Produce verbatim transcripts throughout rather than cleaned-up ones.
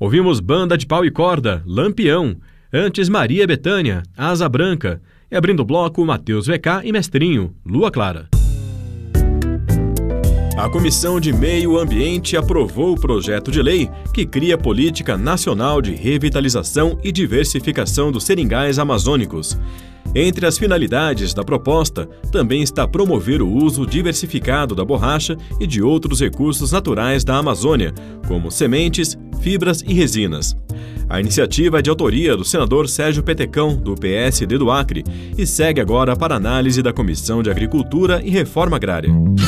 Ouvimos Banda de Pau e Corda, Lampião. Antes Maria Bethânia, Asa Branca. E abrindo o bloco, Matheus V K e Mestrinho, Lua Clara. A Comissão de Meio Ambiente aprovou o projeto de lei que cria a Política Nacional de Revitalização e Diversificação dos Seringais Amazônicos. Entre as finalidades da proposta, também está promover o uso diversificado da borracha e de outros recursos naturais da Amazônia, como sementes, fibras e resinas. A iniciativa é de autoria do senador Sérgio Petecão, do P S D do Acre, e segue agora para análise da Comissão de Agricultura e Reforma Agrária.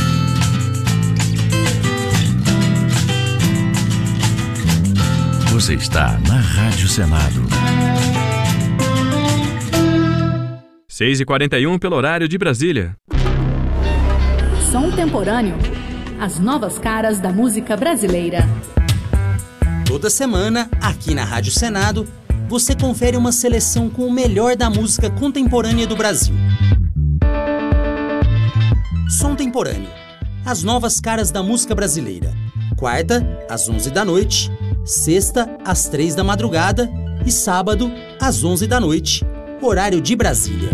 Você está na Rádio Senado. seis e quarenta e um pelo horário de Brasília. Som Temporâneo. As novas caras da música brasileira. Toda semana, aqui na Rádio Senado, você confere uma seleção com o melhor da música contemporânea do Brasil. Som Temporâneo. As novas caras da música brasileira. Quarta, às onze da noite. Sexta, às três da madrugada. E sábado, às onze da noite. Horário de Brasília.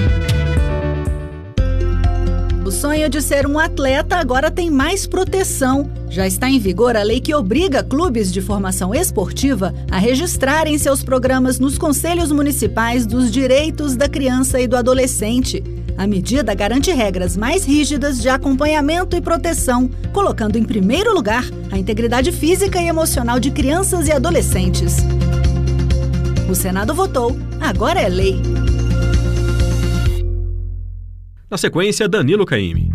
O sonho de ser um atleta agora tem mais proteção. Já está em vigor a lei que obriga clubes de formação esportiva a registrarem seus programas nos conselhos municipais dos direitos da criança e do adolescente. A medida garante regras mais rígidas de acompanhamento e proteção, colocando em primeiro lugar a integridade física e emocional de crianças e adolescentes. O Senado votou, agora é lei. Na sequência, Danilo Caymmi.